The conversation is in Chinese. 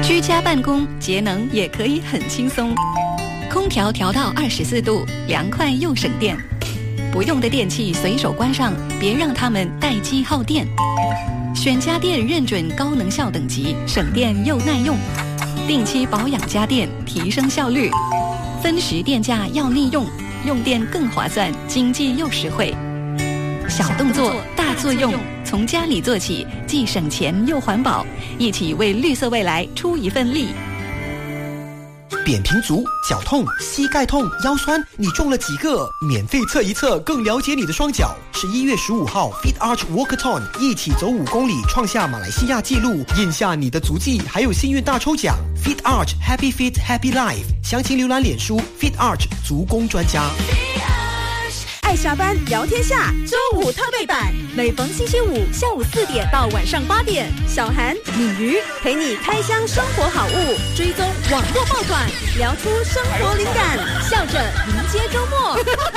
居家办公节能也可以很轻松，空调调到24度，凉快又省电。不用的电器随手关上，别让它们待机耗电。选家电认准高能效等级，省电又耐用。定期保养家电，提升效率。分时电价要利用，用电更划算，经济又实惠。小动作大作用，从家里做起，既省钱又环保，一起为绿色未来出一份力。 扁平足、脚痛、膝盖痛、腰酸，你中了几个？免费测一测，更了解你的双脚。11月15号 Fit Arch Walkathon， 一起走5公里，创下马来西亚纪录，印下你的足迹，还有幸运大抽奖。Fit Arch Happy Fit Happy Life， 详情浏览脸书 Fit Arch 足工专家。 爱下班聊天下周五特备版，每逢星期五下午4点到晚上8点，小韩、敏瑜陪你开箱生活好物，追踪网络爆款，聊出生活灵感，笑着迎接周末。